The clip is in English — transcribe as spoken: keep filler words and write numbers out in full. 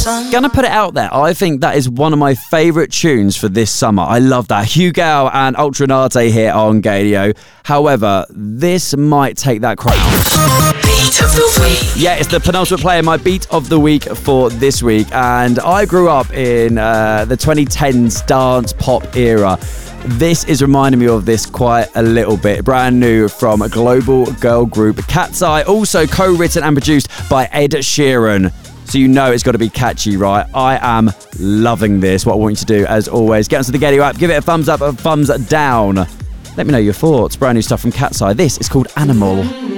Gonna put it out there, I think that is one of my favourite tunes for this summer. I love that. Hugo and Ultranate here on Gadio. However, this might take that crown. Beat of the week. Yeah, it's the penultimate player, my beat of the week for this week. And I grew up in uh, the twenty tens dance pop era. This is reminding me of this quite a little bit. Brand new from a global girl group, Cat's Eye, also co-written and produced by Ed Sheeran. So you know it's got to be catchy, right? I am loving this. What I want you to do, as always, get onto the Gadio app, give it a thumbs up, a thumbs down. Let me know your thoughts. Brand new stuff from Cat's Eye. This is called Animal.